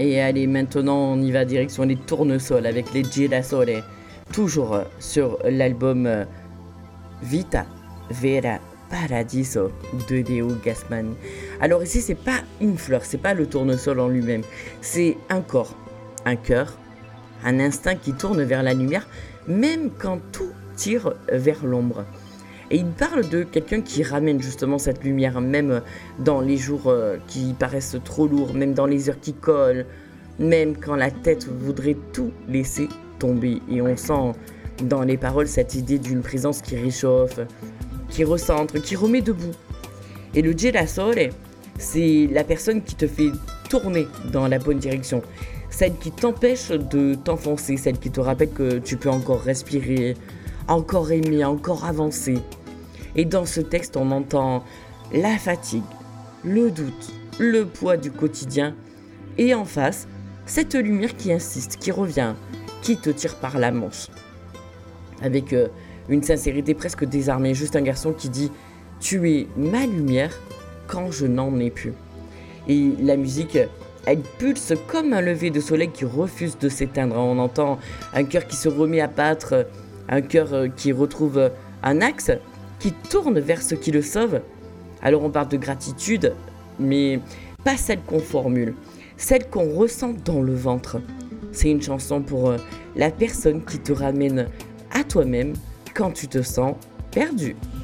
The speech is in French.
Et allez, maintenant on y va direction les tournesols avec les Girasole. Toujours sur l'album Vita Vera Paradiso de Deo Gassman. Alors ici c'est pas une fleur, c'est pas le tournesol en lui-même, c'est un corps, un cœur, un instinct qui tourne vers la lumière, même quand tout tire vers l'ombre. Et il parle de quelqu'un qui ramène justement cette lumière, même dans les jours qui paraissent trop lourds, même dans les heures qui collent, même quand la tête voudrait tout laisser tomber. Et on sent dans les paroles cette idée d'une présence qui réchauffe, qui recentre, qui remet debout. Et le girasole, c'est la personne qui te fait tourner dans la bonne direction. Celle qui t'empêche de t'enfoncer, celle qui te rappelle que tu peux encore respirer, encore aimer, encore avancer. Et dans ce texte, on entend la fatigue, le doute, le poids du quotidien. Et en face, cette lumière qui insiste, qui revient, qui te tire par la manche. Avec une sincérité presque désarmée, juste un garçon qui dit « Tu es ma lumière quand je n'en ai plus ». Et la musique, elle pulse comme un lever de soleil qui refuse de s'éteindre. On entend un cœur qui se remet à battre, un cœur qui retrouve un axe, qui tourne vers ce qui le sauve. Alors on parle de gratitude, mais pas celle qu'on formule, celle qu'on ressent dans le ventre. C'est une chanson pour la personne qui te ramène à toi-même quand tu te sens perdu.